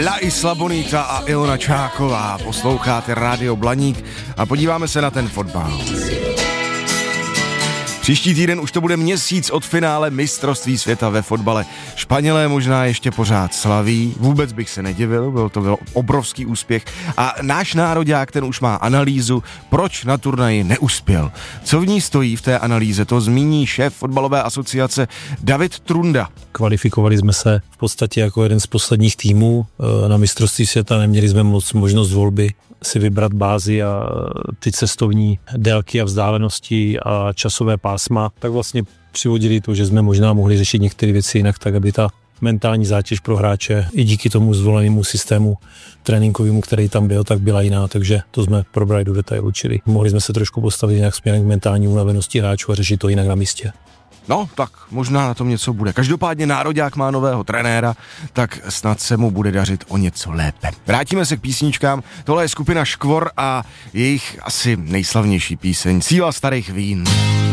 La Isla Bonita a Ilona Čáková. Posloucháte Rádio Blaník a podíváme se na ten fotbal. Příští týden už to bude měsíc od finále mistrovství světa ve fotbale. Španělé možná ještě pořád slaví, vůbec bych se nedivil, byl to obrovský úspěch. A náš nároďák, ten už má analýzu, proč na turnaji neuspěl. Co v ní stojí v té analýze, to zmíní šéf fotbalové asociace David Trunda. Kvalifikovali jsme se v podstatě jako jeden z posledních týmů na mistrovství světa, neměli jsme moc možnost volby si vybrat bázi a ty cestovní délky a vzdálenosti a časové pásma, tak vlastně přivodili to, že jsme možná mohli řešit některé věci jinak, tak aby ta mentální zátěž pro hráče i díky tomu zvolenému systému tréninkovému, který tam byl, tak byla jiná, takže to jsme probrali do detailu, čili mohli jsme se trošku postavit nějak směrem k mentální unavenosti hráčů a řešit to jinak na místě. No, tak možná na tom něco bude. Každopádně nároďák má nového trenéra, tak snad se mu bude dařit o něco lépe. Vrátíme se k písničkám. Tohle je skupina Škvor a jejich asi nejslavnější píseň Síla starých vín.